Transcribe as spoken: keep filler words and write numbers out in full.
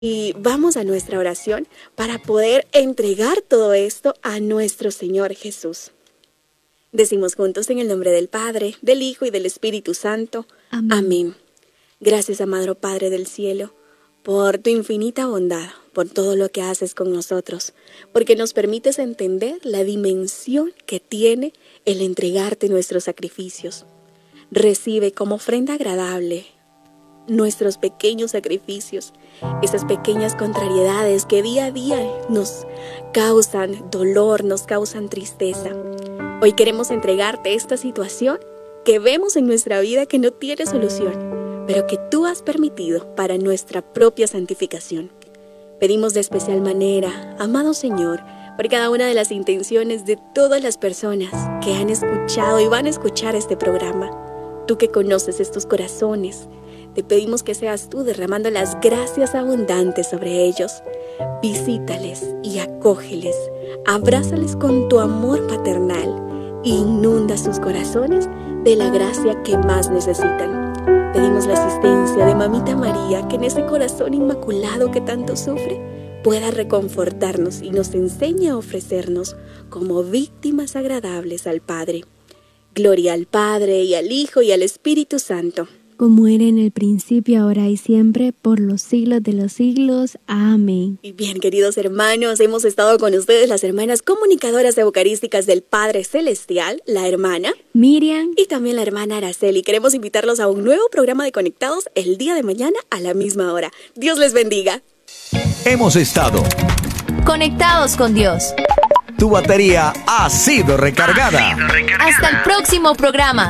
Y vamos a nuestra oración para poder entregar todo esto a nuestro Señor Jesús. Decimos juntos en el nombre del Padre, del Hijo y del Espíritu Santo. Amén. Amén. Gracias, amado Padre del cielo, por tu infinita bondad, por todo lo que haces con nosotros, porque nos permites entender la dimensión que tiene el entregarte nuestros sacrificios. Recibe como ofrenda agradable nuestros pequeños sacrificios, esas pequeñas contrariedades que día a día nos causan dolor, nos causan tristeza. Hoy queremos entregarte esta situación que vemos en nuestra vida que no tiene solución, pero que tú has permitido para nuestra propia santificación. Pedimos de especial manera, amado Señor, por cada una de las intenciones de todas las personas que han escuchado y van a escuchar este programa. Tú que conoces estos corazones, te pedimos que seas tú derramando las gracias abundantes sobre ellos. Visítales y acógeles, abrázales con tu amor paternal e inunda sus corazones de la gracia que más necesitan. Pedimos la asistencia de Mamita María, que en ese corazón inmaculado que tanto sufre, pueda reconfortarnos y nos enseñe a ofrecernos como víctimas agradables al Padre. Gloria al Padre, y al Hijo, y al Espíritu Santo. Como era en el principio, ahora y siempre, por los siglos de los siglos. Amén. Y bien, queridos hermanos, hemos estado con ustedes las hermanas comunicadoras eucarísticas del Padre Celestial, la hermana Miriam y también la hermana Araceli. Queremos invitarlos a un nuevo programa de Conectados el día de mañana a la misma hora. Dios les bendiga. Hemos estado conectados con Dios. Tu batería ha sido recargada. Ha sido recargada. Hasta el próximo programa.